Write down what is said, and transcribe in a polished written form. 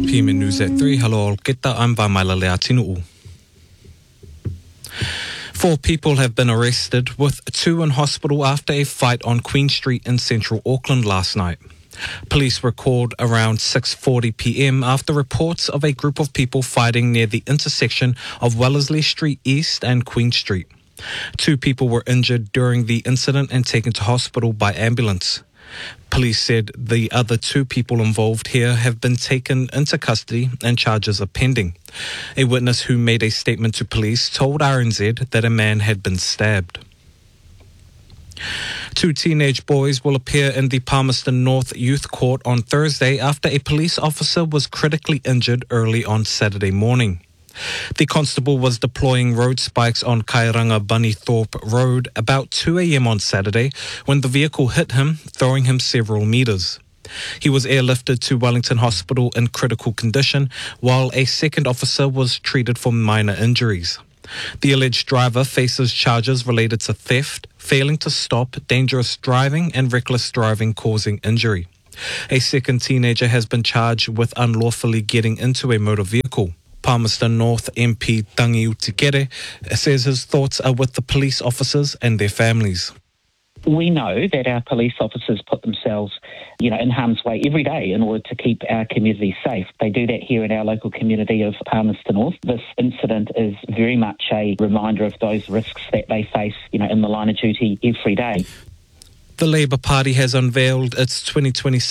PM News at 3. Hello, Olketa. I'm Vamaila Leatinu'u. 4 people have been arrested, with 2 in hospital after a fight on Queen Street in central Auckland last night. Police were called around 6:40 p.m. after reports of a group of people fighting near the intersection of Wellesley Street East and Queen Street. 2 people were injured during the incident and taken to hospital by ambulance. Police said the other 2 people involved here have been taken into custody and charges are pending. A witness who made a statement to police told RNZ that a man had been stabbed. 2 teenage boys will appear in the Palmerston North Youth Court on Thursday after a police officer was critically injured early on Saturday morning. The constable was deploying road spikes on Kairanga Bunnythorpe Road about 2 a.m. on Saturday when the vehicle hit him, throwing him several metres. He was airlifted to Wellington Hospital in critical condition, while a second officer was treated for minor injuries. The alleged driver faces charges related to theft, failing to stop, dangerous driving and reckless driving causing injury. A second teenager has been charged with unlawfully getting into a motor vehicle. Palmerston North MP Tangi Utikere says his thoughts are with the police officers and their families. We know that our police officers put themselves, in harm's way every day in order to keep our community safe. They do that here in our local community of Palmerston North. This incident is very much a reminder of those risks that they face, in the line of duty every day. The Labour Party has unveiled its 2026